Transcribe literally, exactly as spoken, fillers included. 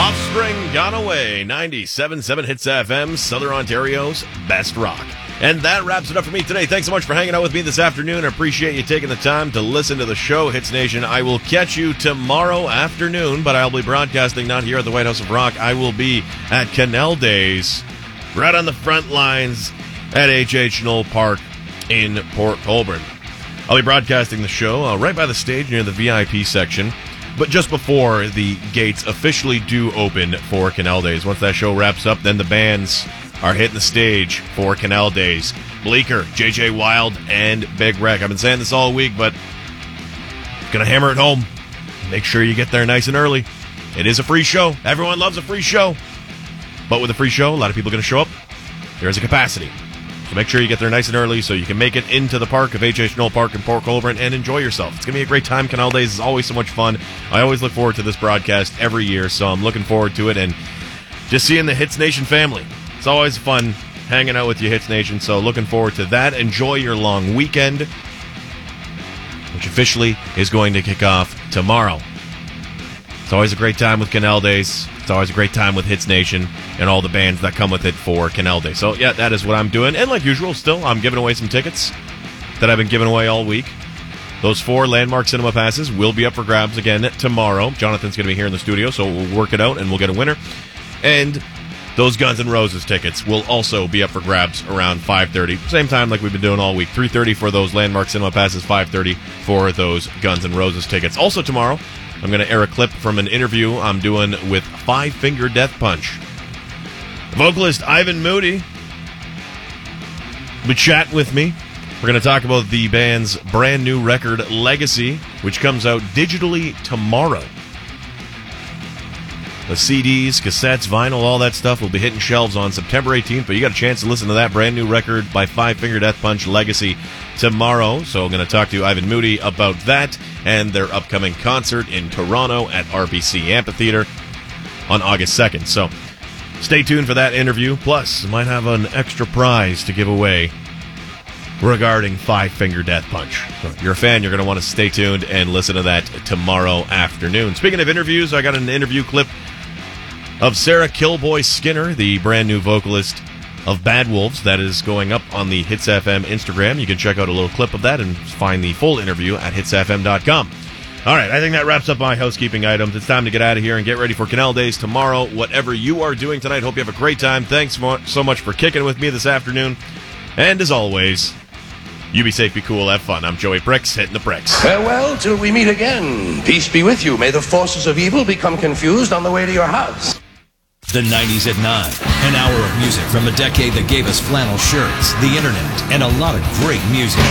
Offspring, Gone Away, ninety-seven point seven Hits F M, Southern Ontario's best rock. And that wraps it up for me today. Thanks so much for hanging out with me this afternoon. I appreciate you taking the time to listen to the show, Hits Nation. I will catch you tomorrow afternoon, but I'll be broadcasting not here at the White House of Rock. I will be at Canal Days, right on the front lines at H H Knoll Park in Port Colborne. I'll be broadcasting the show uh, right by the stage near the V I P section, but just before the gates officially do open for Canal Days. Once that show wraps up, then the bands are hitting the stage for Canal Days. Bleecker, J J Wild, and Big Wreck. I've been saying this all week, but gonna hammer it home. Make sure you get there nice and early. It is a free show. Everyone loves a free show. But with a free show, a lot of people are going to show up. There is a capacity. So make sure you get there nice and early so you can make it into the park of H H Knoll Park in Port Colborne and enjoy yourself. It's going to be a great time. Canal Days is always so much fun. I always look forward to this broadcast every year, so I'm looking forward to it. And just seeing the Hits Nation family. It's always fun hanging out with you, Hits Nation, so looking forward to that. Enjoy your long weekend, which officially is going to kick off tomorrow. It's always a great time with Canal Days. It's always a great time with Hits Nation and all the bands that come with it for Canal Day. So, yeah, that is what I'm doing. And like usual, still, I'm giving away some tickets that I've been giving away all week. Those four Landmark Cinema passes will be up for grabs again tomorrow. Jonathan's going to be here in the studio, so we'll work it out and we'll get a winner. And those Guns N' Roses tickets will also be up for grabs around five thirty. Same time like we've been doing all week. three thirty for those Landmark Cinema passes, five thirty for those Guns N' Roses tickets. Also tomorrow, I'm going to air a clip from an interview I'm doing with Five Finger Death Punch. Vocalist Ivan Moody will be chatting with me. We're going to talk about the band's brand new record, Legacy, which comes out digitally tomorrow. The C Ds, cassettes, vinyl, all that stuff will be hitting shelves on September eighteenth, but you got a chance to listen to that brand new record by Five Finger Death Punch, Legacy, tomorrow. So I'm going to talk to Ivan Moody about that and their upcoming concert in Toronto at R B C Amphitheater on August second. So stay tuned for that interview. Plus, I might have an extra prize to give away regarding Five Finger Death Punch. So if you're a fan, you're going to want to stay tuned and listen to that tomorrow afternoon. Speaking of interviews, I got an interview clip of Sarah Killboy Skinner, the brand new vocalist of Bad Wolves, that is going up on the Hits F M Instagram. You can check out a little clip of that and find the full interview at hits f m dot com. All right, I think that wraps up my housekeeping items. It's time to get out of here and get ready for Canal Days tomorrow. Whatever you are doing tonight, hope you have a great time. Thanks so much for kicking with me this afternoon. And as always, you be safe, be cool, have fun. I'm Joey Bricks, hitting the bricks. Farewell till we meet again. Peace be with you. May the forces of evil become confused on the way to your house. The nineties at nine. An hour of music from a decade that gave us flannel shirts, the internet, and a lot of great music.